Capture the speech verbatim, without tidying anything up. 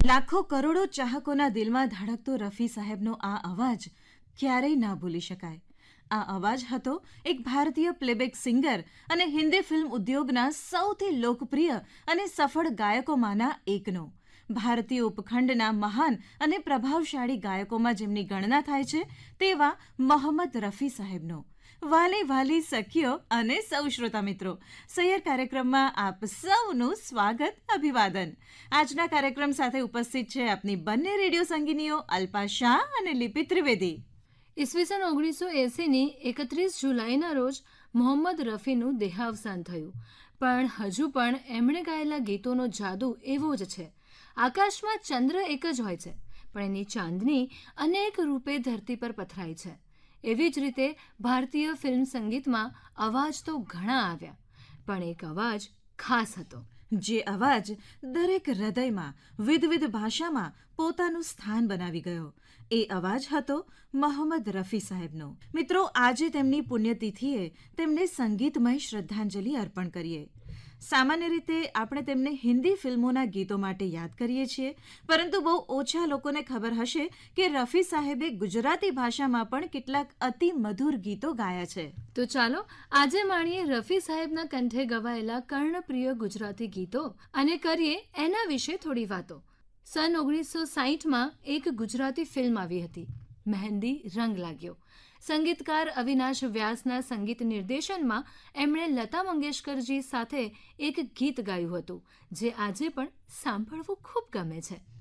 લાખો કરોડો ચાહકોના દિલમાં ધડકતો રફી સાહેબનો આ અવાજ ક્યારેય ના ભૂલી શકાય. આ અવાજ હતો એક ભારતીય પ્લેબેક સિંગર અને હિન્દી ફિલ્મ ઉદ્યોગના સૌથી લોકપ્રિય અને સફળ ગાયકોમાંના એકનો. ભારતીય ઉપખંડના મહાન અને પ્રભાવશાળી ગાયકોમાં જેમની ગણના થાય છે તેવા મોહમ્મદ રફી સાહેબનો. વાલી વાલી સખીઓ અને સૌ શ્રોતા મિત્રો, સૈયર કાર્યક્રમમાં આપ સૌનું સ્વાગત, અભિવાદન. આજના કાર્યક્રમ સાથે ઉપસ્થિત છે આપની બંને રેડિયો સંગીનીઓ અલ્પા શાહ અને લિપિ ત્રિવેદી. ઈસવીસન ઓગણીસો એંસીની એકત્રીસ જુલાઈના રોજ મોહમ્મદ રફીનું દેહાવસાન થયું. પણ હજુ પણ એમણે ગાયેલા ગીતોનો જાદુ એવો જ છે. આકાશમાં ચંદ્ર એક જ હોય છે, પણ એની ચાંદની અનેક રૂપે ધરતી પર પથરાય છે. એવી જ રીતે ભારતીય ફિલ્મ સંગીતમાં અવાજ તો ઘણા આવ્યા, પણ એક અવાજ ખાસ હતો. જે અવાજ દરેક હૃદયમાં વિવિધ ભાષામાં પોતાનું સ્થાન બનાવી ગયો. એ અવાજ હતો મોહમ્મદ રફી સાહેબનો. મિત્રો, આજે તેમની પુણ્યતિથિએ તેમને સંગીતમય શ્રદ્ધાંજલિ અર્પણ કરીએ. સામાન્ય રીતે આપણે તેમને હિન્દી ફિલ્મોના ગીતો માટે યાદ કરીએ છીએ, પરંતુ બહુ ઓછા લોકોને ખબર હશે કે રફી સાહેબે ગુજરાતી ભાષામાં પણ કેટલાક અતિ મધુર ગીતો ગાયા છે. તો ચાલો આજે માણીએ રફી સાહેબના કંઠે ગવાયેલા કર્ણપ્રિય ગુજરાતી ગીતો અને કરીએ એના વિશે થોડી વાતો. સન ઓગણીસો સાહીઠમાં એક ગુજરાતી ફિલ્મ આવી હતી, મહેંદી રંગ લાગ્યો. સંગીતકાર અવિનાશ વ્યાસના સંગીત નિર્દેશનમાં એમણે લતા મંગેશકરજી સાથે એક ગીત ગાયું હતું, જે આજે પણ સાંભળવું ખૂબ ગમે છે.